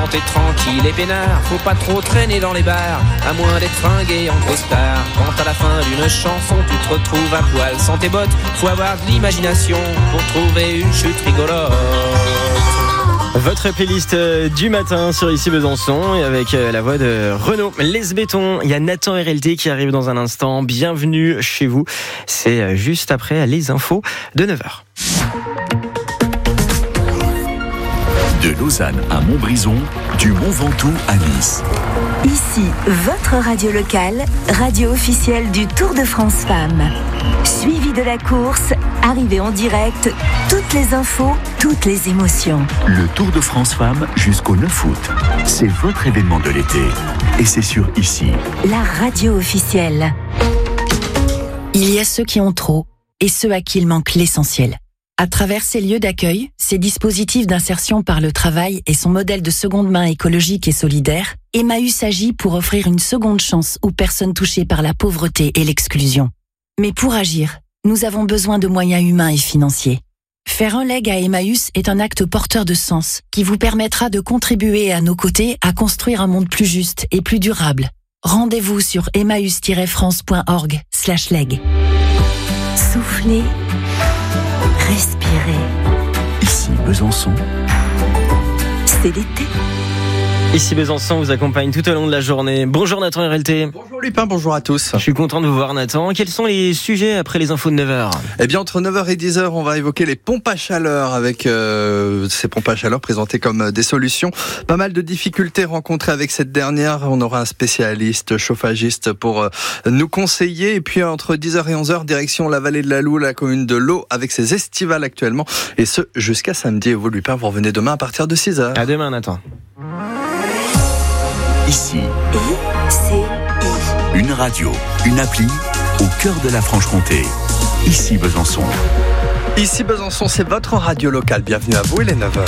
Quand t'es tranquille et peinard, faut pas trop traîner dans les bars, à moins d'être fringué en costard. Quand à la fin d'une chanson tu te retrouves à poil sans tes bottes, faut avoir de l'imagination pour trouver une chute rigolote. Votre playlist du matin sur Ici Besançon et avec la voix de Renaud. Les Bétons, il y a Nathan RLT qui arrive dans un instant. Bienvenue chez vous. C'est juste après les infos de 9h. De Lausanne à Montbrison, du Mont Ventoux à Nice. Ici, votre radio locale, radio officielle du Tour de France Femmes. Suivi de la course, arrivée en direct, toutes les infos, toutes les émotions. Le Tour de France Femmes jusqu'au 9 août. C'est votre événement de l'été. Et c'est sur Ici. La radio officielle. Il y a ceux qui ont trop et ceux à qui il manque l'essentiel. À travers ces lieux d'accueil, ces dispositifs d'insertion par le travail et son modèle de seconde main écologique et solidaire, Emmaüs agit pour offrir une seconde chance aux personnes touchées par la pauvreté et l'exclusion. Mais pour agir, nous avons besoin de moyens humains et financiers. Faire un leg à Emmaüs est un acte porteur de sens qui vous permettra de contribuer à nos côtés à construire un monde plus juste et plus durable. Rendez-vous sur emmaüs-france.org/leg. Soufflez. Respirez. Ici Besançon. C'est l'été. Ici Besançon vous accompagne tout au long de la journée. Bonjour Nathan RLT. Bonjour Lupin, bonjour à tous. Je suis content de vous voir Nathan. Quels sont les sujets après les infos de 9h ? Eh bien entre 9h et 10h, on va évoquer les pompes à chaleur avec ces pompes à chaleur présentées comme des solutions. Pas mal de difficultés rencontrées avec cette dernière. On aura un spécialiste chauffagiste pour nous conseiller. Et puis entre 10h et 11h, direction la vallée de la Loue, la commune de Laux avec ses estivales actuellement. Et ce jusqu'à samedi. Et vous Lupin, vous revenez demain à partir de 6h. À demain Nathan. Ici. C'est Une radio, une appli au cœur de la Franche-Comté. Ici Besançon. Ici Besançon, c'est votre radio locale. Bienvenue à vous, il est 9h.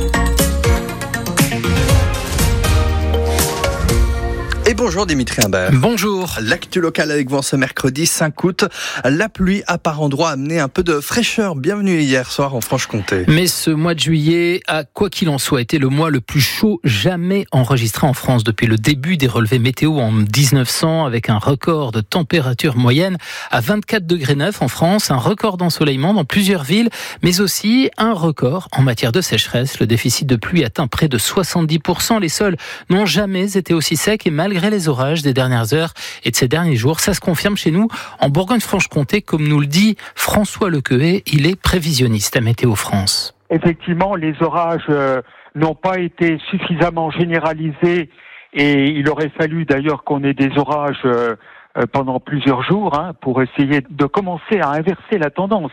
Et bonjour Dimitri Imbert. Bonjour. L'actu locale avec vous en ce mercredi 5 août. La pluie a par endroits amené un peu de fraîcheur. Bienvenue hier soir en Franche-Comté. Mais ce mois de juillet a, quoi qu'il en soit, été le mois le plus chaud jamais enregistré en France depuis le début des relevés météo en 1900, avec un record de température moyenne à 24,9 degrés en France, un record d'ensoleillement dans plusieurs villes, mais aussi un record en matière de sécheresse. Le déficit de pluie atteint près de 70%. Les sols n'ont jamais été aussi secs et malgré les orages des dernières heures et de ces derniers jours, ça se confirme chez nous en Bourgogne-Franche-Comté, comme nous le dit François Lequeuet, il est prévisionniste à Météo France. Effectivement, les orages n'ont pas été suffisamment généralisés et il aurait fallu d'ailleurs qu'on ait des orages pendant plusieurs jours pour essayer de commencer à inverser la tendance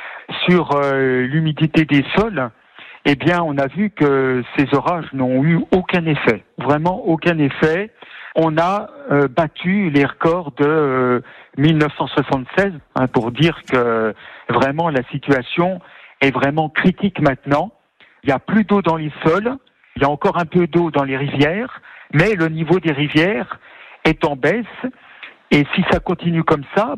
sur l'humidité des sols. Eh bien, on a vu que ces orages n'ont eu aucun effet, vraiment aucun effet. On a battu les records de 1976 pour dire que vraiment la situation est vraiment critique maintenant. Il n'y a plus d'eau dans les sols, il y a encore un peu d'eau dans les rivières, mais le niveau des rivières est en baisse. Et si ça continue comme ça,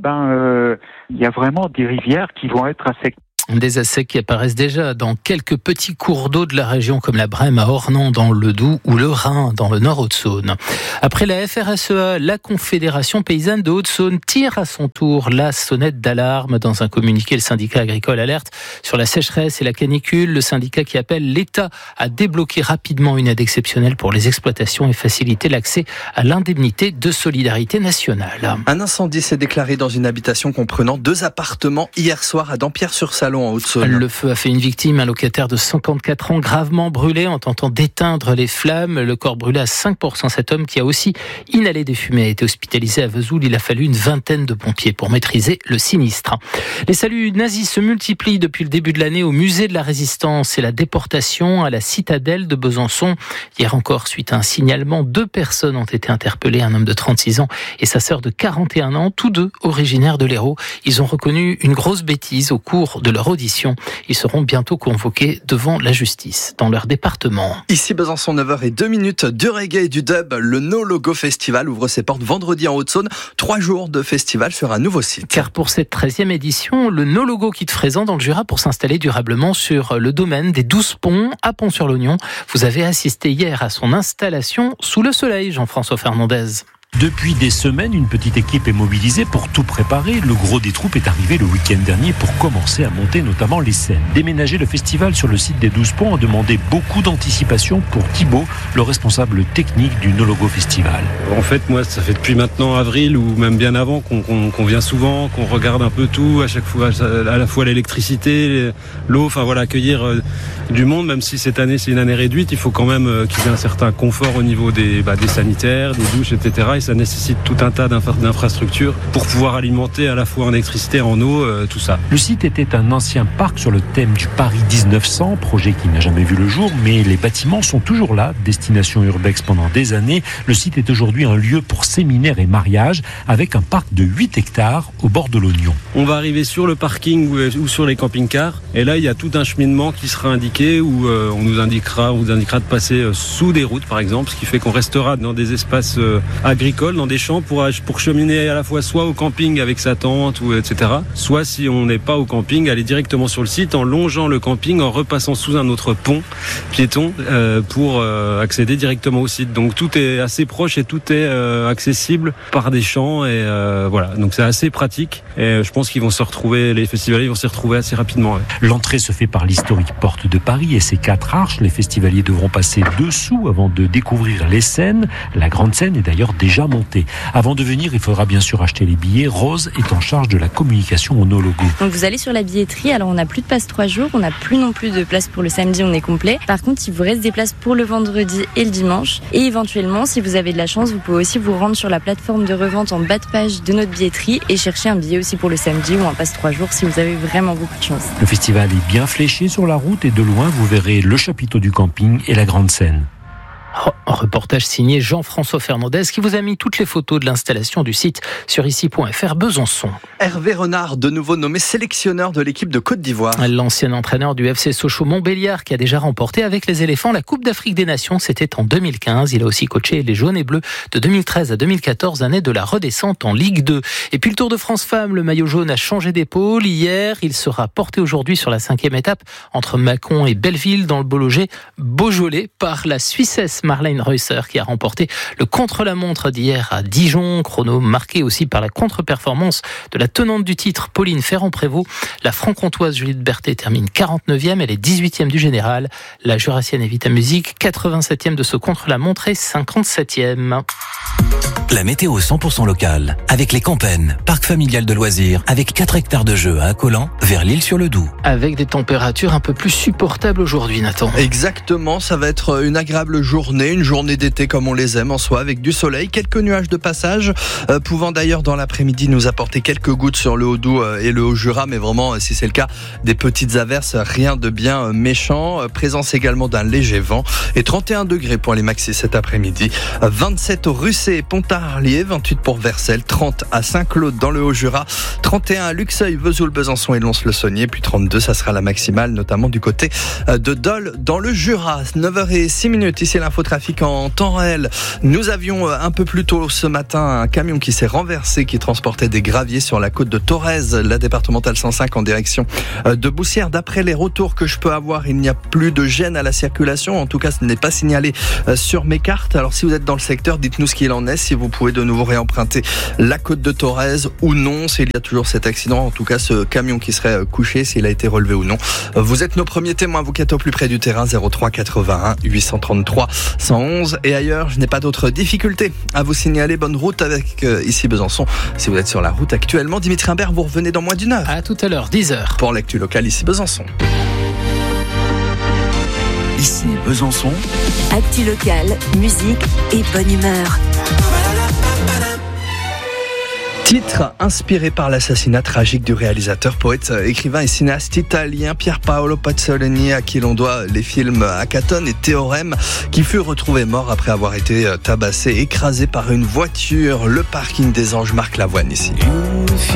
il y a vraiment des rivières qui vont être à sec. Des assecs qui apparaissent déjà dans quelques petits cours d'eau de la région comme la Brème à Ornans dans le Doubs ou le Rhin dans le Nord Haute-Saône. Après la FRSEA, la Confédération Paysanne de Haute-Saône tire à son tour la sonnette d'alarme. Dans un communiqué, le syndicat agricole alerte sur la sécheresse et la canicule. Le syndicat qui appelle l'État à débloquer rapidement une aide exceptionnelle pour les exploitations et faciliter l'accès à l'indemnité de solidarité nationale. Un incendie s'est déclaré dans une habitation comprenant 2 appartements hier soir à Dampierre-sur-Salon en Haute-Saône. Le feu a fait une victime, un locataire de 54 ans gravement brûlé en tentant d'éteindre les flammes. Le corps brûlé à 5%. Cet homme qui a aussi inhalé des fumées a été hospitalisé à Vesoul. Il a fallu une vingtaine de pompiers pour maîtriser le sinistre. Les saluts nazis se multiplient depuis le début de l'année au musée de la Résistance et la déportation à la citadelle de Besançon. Hier encore, suite à un signalement, 2 personnes ont été interpellées, un homme de 36 ans et sa sœur de 41 ans, tous deux originaires de l'Hérault. Ils ont reconnu une grosse bêtise au cours de leur leur audition. Ils seront bientôt convoqués devant la justice dans leur département. Ici Besançon, 9h02, du reggae et du dub. Le No Logo Festival ouvre ses portes vendredi en Haute-Saône. 3 jours de festival sur un nouveau site. Car pour cette 13e édition, le No Logo quitte Fraisan dans le Jura pour s'installer durablement sur le domaine des 12 ponts à Pont-sur-l'Oignon. Vous avez assisté hier à son installation sous le soleil, Jean-François Fernandez. Depuis des semaines, une petite équipe est mobilisée pour tout préparer. Le gros des troupes est arrivé le week-end dernier pour commencer à monter notamment les scènes. Déménager le festival sur le site des 12 ponts a demandé beaucoup d'anticipation pour Thibaut, le responsable technique du No Logo Festival. En fait, moi, ça fait depuis maintenant avril ou même bien avant qu'on vient souvent, qu'on regarde un peu tout, à chaque fois, à la fois l'électricité, l'eau, enfin voilà, accueillir du monde, même si cette année c'est une année réduite, il faut quand même qu'il y ait un certain confort au niveau des sanitaires, des douches, etc. Et ça nécessite tout un tas d'infrastructures pour pouvoir alimenter à la fois en électricité, en eau, tout ça. Le site était un ancien parc sur le thème du Paris 1900, projet qui n'a jamais vu le jour, mais les bâtiments sont toujours là, destination urbex pendant des années. Le site est aujourd'hui un lieu pour séminaires et mariages, avec un parc de 8 hectares au bord de l'Oignon. On va arriver sur le parking ou sur les camping-cars, et là il y a tout un cheminement qui sera indiqué où on vous indiquera de passer sous des routes par exemple, ce qui fait qu'on restera dans des espaces agricoles, dans des champs pour cheminer à la fois soit au camping avec sa tente ou etc. Soit si on n'est pas au camping, aller directement sur le site en longeant le camping, en repassant sous un autre pont piéton pour accéder directement au site. Donc tout est assez proche et tout est accessible par des champs et voilà. Donc c'est assez pratique et je pense qu'ils vont se retrouver, les festivaliers vont s'y retrouver assez rapidement. Ouais. L'entrée se fait par l'historique porte de Paris et ses 4 arches. Les festivaliers devront passer dessous avant de découvrir les scènes. La grande scène est d'ailleurs déjà montée. Avant de venir, il faudra bien sûr acheter les billets. Rose est en charge de la communication au No Logo. Donc vous allez sur la billetterie, alors on n'a plus de passe 3 jours, on n'a plus non plus de place pour le samedi, on est complet. Par contre, il vous reste des places pour le vendredi et le dimanche. Et éventuellement, si vous avez de la chance, vous pouvez aussi vous rendre sur la plateforme de revente en bas de page de notre billetterie et chercher un billet aussi pour le samedi ou un passe 3 jours si vous avez vraiment beaucoup de chance. Le festival est bien fléché sur la route et de loin, vous verrez le chapiteau du camping et la grande scène. Un reportage signé Jean-François Fernandez qui vous a mis toutes les photos de l'installation du site sur ici.fr Besançon. Hervé Renard, de nouveau nommé sélectionneur de l'équipe de Côte d'Ivoire. L'ancien entraîneur du FC Sochaux-Montbéliard qui a déjà remporté avec les éléphants la Coupe d'Afrique des Nations, c'était en 2015. Il a aussi coaché les jaunes et bleus de 2013 à 2014, année de la redescente en Ligue 2. Et puis le Tour de France Femmes, le maillot jaune a changé d'épaule. Hier, il sera porté aujourd'hui sur la 5e étape entre Mâcon et Belleville dans le Beaujolais par la Suissesse Marlène Reusser qui a remporté le contre-la-montre d'hier à Dijon, chrono marqué aussi par la contre-performance de la tenante du titre Pauline Ferrand-Prévôt. La franc-comtoise Juliette Berthet termine 49e, elle est 18e du général. La jurassienne Evita Musique, 87e de ce contre-la-montre et 57e. La météo 100% locale, avec les Campennes, parc familial de loisirs, avec 4 hectares de jeux à Accolant, vers l'Île-sur-le-Doubs. Avec des températures un peu plus supportables aujourd'hui, Nathan. Exactement, ça va être une agréable journée, une journée d'été comme on les aime en soi, avec du soleil, quelques nuages de passage, pouvant d'ailleurs dans l'après-midi nous apporter quelques gouttes sur le Haut-Doubs et le Haut-Jura, mais vraiment, si c'est le cas, des petites averses, rien de bien méchant. Présence également d'un léger vent et 31 degrés pour les maxis cet après-midi. 27 au Russey et Pontarlier, 28 pour Vercelles, 30 à Saint-Claude dans le Haut-Jura, 31 à Luxeuil, Vesoul, Besançon et Lons-le-Saunier, puis 32, ça sera la maximale, notamment du côté de Dole dans le Jura. 9h06, ici l'infotrafic en temps réel. Nous avions un peu plus tôt ce matin un camion qui s'est renversé, qui transportait des graviers sur la côte de Thorez, la départementale 105 en direction de Boussières. D'après les retours que je peux avoir, il n'y a plus de gêne à la circulation. En tout cas, ce n'est pas signalé sur mes cartes. Alors si vous êtes dans le secteur, dites-nous ce qu'il en est, si vous pouvez de nouveau réemprunter la côte de Thorez ou non, s'il y a toujours cet accident, en tout cas ce camion qui serait couché, s'il a été relevé ou non. Vous êtes nos premiers témoins, vous qui êtes au plus près du terrain, 03 81 833 111 et ailleurs. Je n'ai pas d'autres difficultés à vous signaler. Bonne route avec ici Besançon. Si vous êtes sur la route actuellement, Dimitri Imbert, vous revenez dans moins d'une heure. À tout à l'heure, 10h. Pour l'actu locale ici Besançon. Ici Besançon. Actu locale, musique et bonne humeur. Titre inspiré par l'assassinat tragique du réalisateur, poète, écrivain et cinéaste italien Pier Paolo Pasolini, à qui l'on doit les films Akhaton et Théorème, qui fut retrouvé mort après avoir été tabassé, écrasé par une voiture. Le parking des Anges, Marc Lavoine ici.